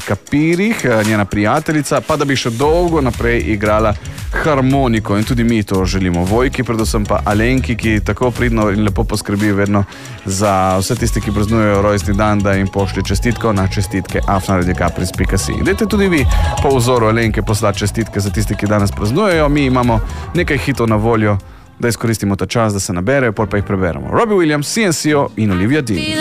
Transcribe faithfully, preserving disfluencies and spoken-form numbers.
skapirjih, njena prijateljica, pa da bi še dolgo naprej igrala harmoniko in tudi mi to želimo. Vojki, predvsem pa Alenki, ki tako pridno in lepo poskrbi vedno za vse tisti, ki praznujejo rojstni dan, da jim pošlje čestitko na čestitke afna radio capris pika si. Dajte tudi vi po vzoru Alenke poslati čestitke za tisti, ki danes praznujejo. Mi imamo nekaj hitov na voljo, da izkoristimo ta čas, da se naberejo, pol pa jih preberemo. Robbie Williams, C N C O in Olivia Dean.